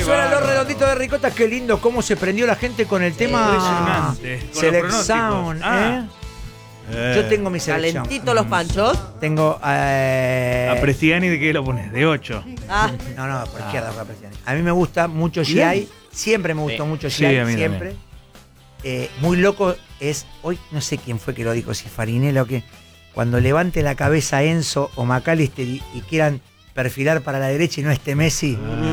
suena los redonditos de ricota. Qué lindo cómo se prendió la gente con el tema Select Sound. Yo tengo mi selección. ¿Calentito los panchos? Tengo ¿A Prestiani de qué lo pones? ¿De 8? No, por izquierda fue a Prestiani. A mí me gusta mucho GI. Siempre me gustó mucho GI. Sí, a mí siempre. Muy loco es, hoy no sé quién fue que lo dijo, si Farinella o qué, cuando levante la cabeza Enzo o McAllister y quieran perfilar para la derecha y no esté Messi.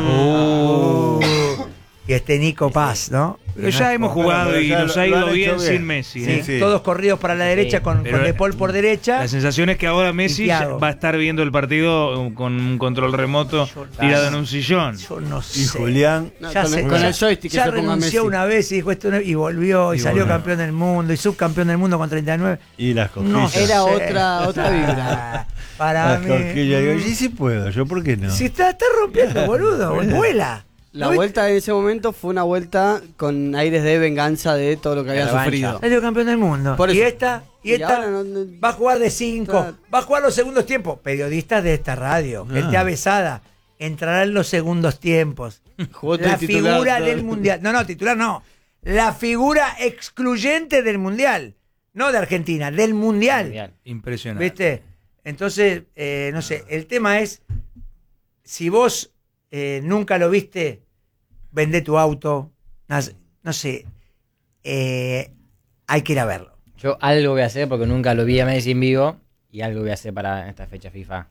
Y esté Nico Paz, ¿no? Pero ya hemos jugado y nos ha ido bien sin Messi. Sí, todos corridos para la derecha con De Paul por derecha. La sensación es que ahora Messi va a estar viendo el partido con un control remoto tirado en un sillón. Yo no sé. Y Julián, con el joystick ya que se ponga Messi. renunció una vez y dijo esto y volvió y salió campeón del mundo y subcampeón del mundo con 39. Y las cosquillas. Era otra vibra. Para Las mí. cosquillas. Digo, sí puedo, ¿yo por qué no? Si está rompiendo, boludo, vuela. La vuelta de ese momento fue una vuelta con aires de venganza de todo lo que había sufrido. Salió campeón del mundo. Y esta va a jugar de 5, va a jugar los segundos tiempos. Periodistas de esta radio, gente avesada, entrará en los segundos tiempos. La figura del mundial. No, titular no. La figura excluyente del mundial. No de Argentina, del mundial. Impresionante. ¿Viste? Entonces, no sé, el tema es, si vos nunca lo viste, vendé tu auto, no sé, hay que ir a verlo. Yo algo voy a hacer porque nunca lo vi a Messi en vivo y algo voy a hacer para esta fecha FIFA.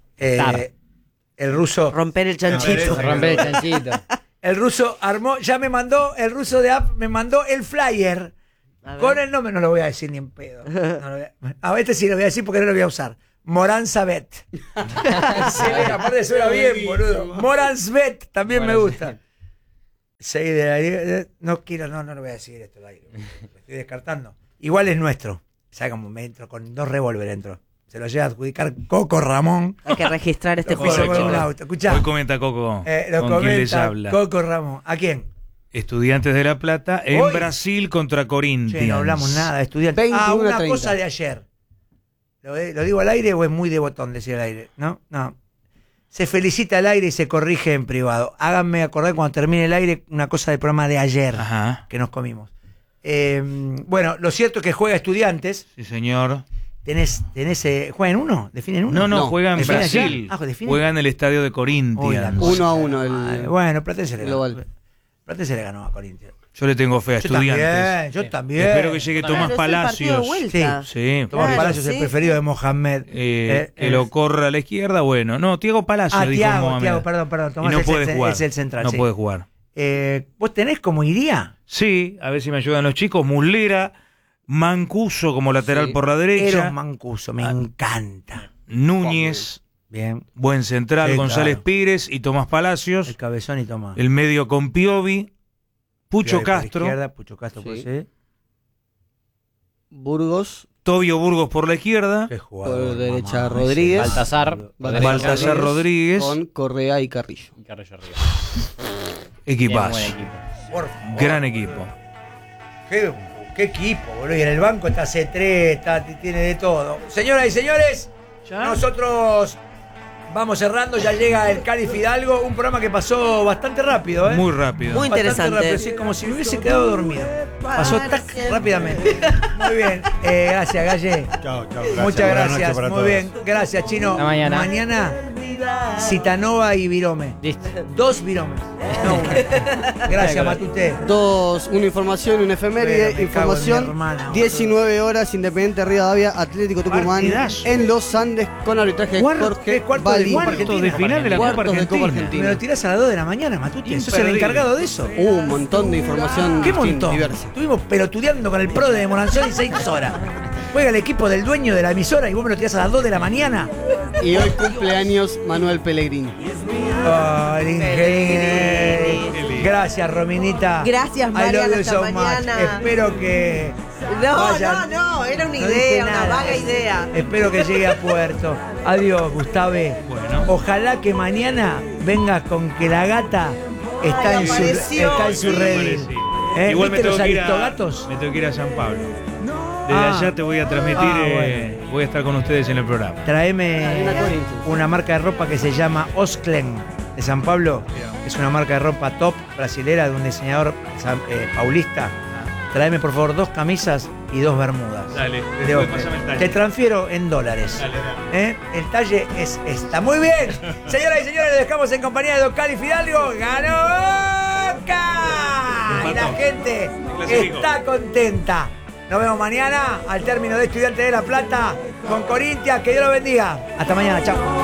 El ruso... Romper el chanchito. Romper el chanchito. El ruso armó, ya me mandó, el ruso de app me mandó el flyer. Con el nombre no lo voy a decir ni en pedo. A este sí lo voy a decir porque no lo voy a usar. Moransabet. Aparte suena bien, boludo. Moransabet también me gusta. 6 de la liga. No lo voy a decir esto al aire. Lo estoy descartando. Igual es nuestro. ¿Sabes cómo me entro? Con 2 revólveres entro. Se lo llega a adjudicar Coco Ramón. Hay que registrar este juego. Hoy comenta Coco. ¿Con quién les habla? Coco Ramón. ¿A quién? Estudiantes de La Plata en Brasil contra Corinthians. Sí, no hablamos nada de Estudiantes. Una 30. Cosa de ayer. ¿Lo digo al aire o es muy de botón decir al aire? No. Se felicita al aire y se corrige en privado. Háganme acordar cuando termine el aire una cosa del programa de ayer que nos comimos. Bueno, lo cierto es que juega Estudiantes. Sí, señor. ¿Juega en uno? ¿Definen uno? No, juega en Brasil. Juega en el estadio de Corinthians. 1-1. Bueno, Platense le ganó a Corinthians. Yo le tengo fe a Estudiantes. Yo también. Espero que llegue Tomás Palacios. Sí. Tomás Palacios es el preferido de Mohamed. Que lo corra a la izquierda, bueno. No, Thiago Palacios dijo Mohamed. Thiago, perdón. Tomás y no puede jugar. Es el central. No puede jugar. ¿Vos tenés cómo iría? Sí, a ver si me ayudan los chicos. Muslera, Mancuso como lateral por la derecha. Eros Mancuso, me encanta. Núñez. Bien. Buen central, González Pires y Tomás Palacios. El cabezón y Tomás. El medio con Piovi. Pucho Castro. Pucho Castro puede ser. Burgos. Tobio Burgos por la izquierda. Por derecha Rodríguez. Baltasar Rodríguez. Con Correa y Carrillo. Arriba. Equipazo. Gran equipo. Qué equipo, boludo. Y en el banco está C3, tiene de todo. Señoras y señores, nosotros vamos cerrando. Ya llega el Cali Fidalgo. Un programa que pasó bastante rápido, Muy rápido. Muy interesante. Rápido, sí, como si me hubiese quedado dormido. Pasó rápidamente. Muy bien. Gracias, Galle. Chao. Muchas gracias. Muy bien. Gracias, Chino. Hasta mañana. Mañana, Citanova y Virome. Listo. 2 Viromes. No, gracias, Matute. Una información, una efeméride. Información, 19 horas, Independiente Rivadavia, Atlético Tucumán en los Andes con arbitraje de Jorge Baldi. Cuartos de final de la Copa Argentina. Me lo tirás a las 2 de la mañana, Matute. Sos el encargado de eso. Un montón de información. ¿Qué montón? Diversa. Estuvimos pelotudeando con el pro de Moranzón y 6 horas. Juega el equipo del dueño de la emisora y vos me lo tirás a las 2 de la mañana. Y hoy cumpleaños Manuel Pellegrini. Oh, el ingeniero. Gracias, Rominita. Gracias, Mariana. Hasta mañana. Espero que vayan. No, era una idea, una vaga idea. Espero que llegue a puerto. Adiós, Gustave. Bueno. Ojalá que mañana vengas con que la gata está en su redil. Igual me tengo, los aristogatos? Me tengo que ir a San Pablo. Desde allá te voy a transmitir, voy a estar con ustedes en el programa. Tráeme una marca de ropa que se llama Osklen. de San Pablo. Es una marca de ropa top brasilera de un diseñador paulista. Tráeme por favor 2 camisas y 2 bermudas. Dale, después pásame el talle. te transfiero en dólares. Dale. El talle está muy bien. Señoras y señores, les dejamos en compañía de Don Cali Fidalgo. ¡Ganó Boca! Y la gente está contenta. Nos vemos mañana al término de Estudiantes de La Plata con Corinthians. Que Dios los bendiga. Hasta mañana. Chao.